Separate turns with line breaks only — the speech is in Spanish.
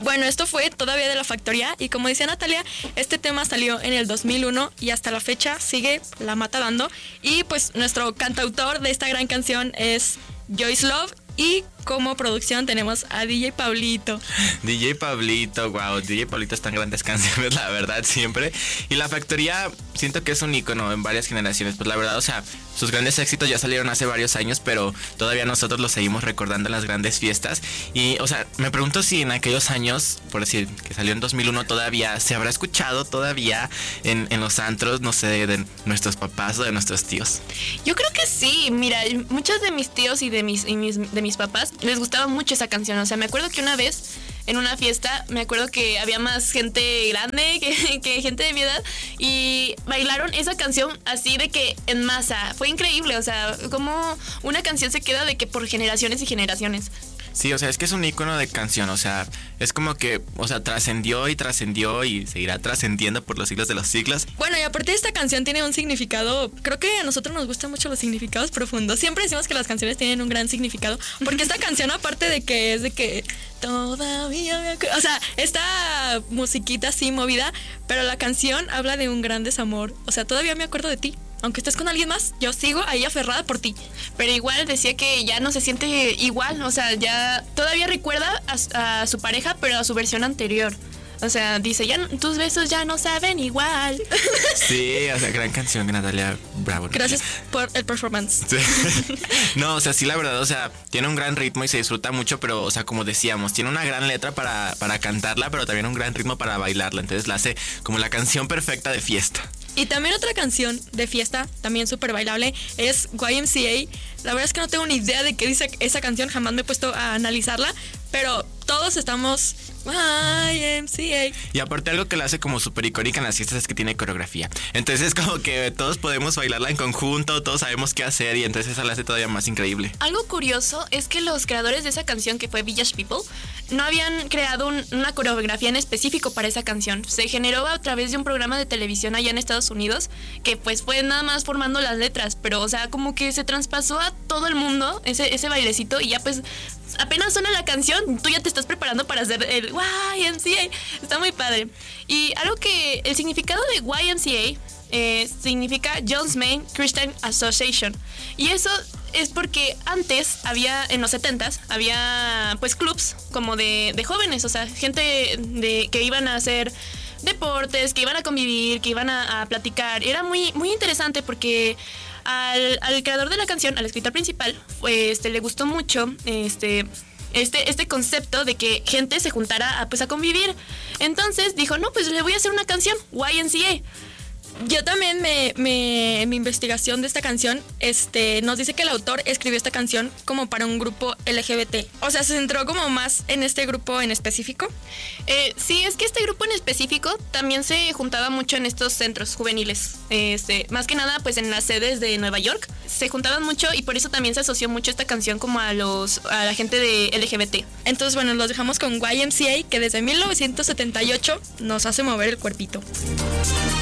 Bueno, esto fue todavía de La Factoría y como decía Natalia, este tema salió en el 2001 y hasta la fecha sigue la mata dando. Y pues nuestro cantautor de esta gran canción es Joyce Love y como producción tenemos a DJ Pablito.
DJ Pablito, wow, DJ Pablito está en grandes canciones, la verdad, siempre. Y La Factoría siento que es un ícono en varias generaciones, pues la verdad, o sea, sus grandes éxitos ya salieron hace varios años, pero todavía nosotros los seguimos recordando en las grandes fiestas. Y, o sea, me pregunto si en aquellos años, por decir, que salió en 2001, todavía se habrá escuchado todavía en los antros, no sé, de nuestros papás o de nuestros tíos.
Yo creo que sí, mira, muchos de mis tíos y de mis papás les gustaba mucho esa canción. O sea, me acuerdo que una vez en una fiesta, me acuerdo que había más gente grande que gente de mi edad y bailaron esa canción así de que en masa. Fue increíble, o sea, como una canción se queda de que por generaciones y generaciones.
Sí, o sea, es que es un ícono de canción, o sea, es como que, o sea, trascendió y seguirá trascendiendo por los siglos de los siglos.
Bueno, y aparte esta canción tiene un significado, creo que a nosotros nos gustan mucho los significados profundos. Siempre decimos que las canciones tienen un gran significado, porque esta canción aparte de que es de que todavía me acuerdo, o sea, esta musiquita así movida, pero la canción habla de un gran desamor, o sea, todavía me acuerdo de ti. Aunque estés con alguien más, yo sigo ahí aferrada por ti.
Pero igual decía que ya no se siente igual, o sea, ya todavía recuerda a su pareja, pero a su versión anterior. O sea, dice, ya tus besos ya no saben igual.
Sí, o sea, gran canción de Natalia, bravo.
Gracias por el performance.
Sí. No, o sea, sí, la verdad, o sea, tiene un gran ritmo y se disfruta mucho, pero, o sea, como decíamos, tiene una gran letra para cantarla, pero también un gran ritmo para bailarla. Entonces la hace como la canción perfecta de fiesta.
Y también otra canción de fiesta, también súper bailable, es YMCA. La verdad es que no tengo ni idea de qué dice esa canción, jamás me he puesto a analizarla, pero todos estamos YMCA.
Y aparte algo que la hace como súper icónica en las fiestas es que tiene coreografía. Entonces es como que todos podemos bailarla en conjunto, todos sabemos qué hacer y entonces eso la hace todavía más increíble.
Algo curioso es que los creadores de esa canción, que fue Village People, no habían creado una coreografía en específico para esa canción. Se generó a través de un programa de televisión allá en Estados Unidos, que pues fue nada más formando las letras, pero o sea, como que se traspasó a todo el mundo ese bailecito y ya pues apenas suena la canción, tú ya te estás preparando para hacer el YMCA. Está muy padre. Y algo que el significado de YMCA significa John's Main Christian Association. Y eso es porque antes había, en los 70s, había pues clubs como de jóvenes, o sea, gente que iban a hacer deportes, que iban a convivir, que iban a platicar. Era muy, muy interesante porque al creador de la canción, al escritor principal, pues le gustó mucho este concepto de que gente se juntara a convivir. Entonces dijo, no, pues le voy a hacer una canción, YMCA.
Yo también mi investigación de esta canción nos dice que el autor escribió esta canción como para un grupo LGBT. O sea, se centró como más en este grupo en específico.
Sí, es que este grupo en específico también se juntaba mucho en estos centros juveniles. Más que nada, pues en las sedes de Nueva York se juntaban mucho y por eso también se asoció mucho esta canción como a la gente de LGBT.
Entonces, bueno, los dejamos con YMCA, que desde 1978 nos hace mover el cuerpito.